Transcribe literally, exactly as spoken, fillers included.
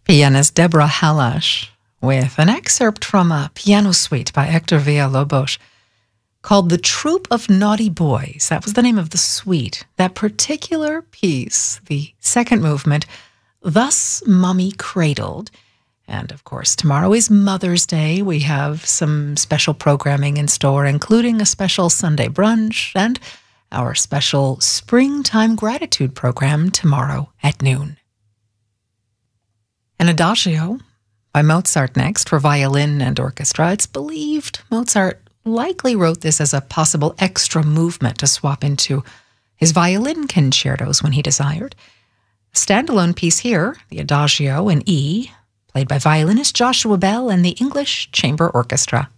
Pianist Deborah Halash with an excerpt from a piano suite by Hector Villalobos called The Troop of Naughty Boys. That was the name of the suite. That particular piece, the second movement, Thus Mummy Cradled. And of course, tomorrow is Mother's Day. We have some special programming in store, including a special Sunday brunch and our special Springtime Gratitude program tomorrow at noon. An Adagio by Mozart next for violin and orchestra. It's believed Mozart likely wrote this as a possible extra movement to swap into his violin concertos when he desired. A standalone piece here, the Adagio in E, played by violinist Joshua Bell and the English Chamber Orchestra.